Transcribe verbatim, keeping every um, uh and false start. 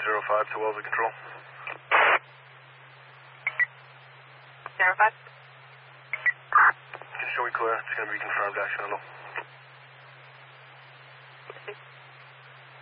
zero five to Wellesley Control. Zero five. Can show me clear. It's going to be confirmed action. Hello.